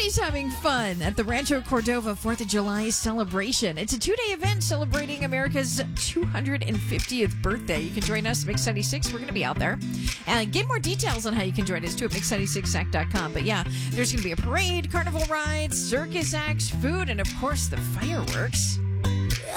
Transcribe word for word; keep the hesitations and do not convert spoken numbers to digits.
Everybody's having fun at the Rancho Cordova fourth of July celebration. It's a two-day event celebrating America's two hundred fiftieth birthday. You can join us at Mix ninety-six. We're going to be out there. Uh, get more details on how you can join us, too, at mix ninety-six act dot com. But, yeah, there's going to be a parade, carnival rides, circus acts, food, and, of course, the fireworks.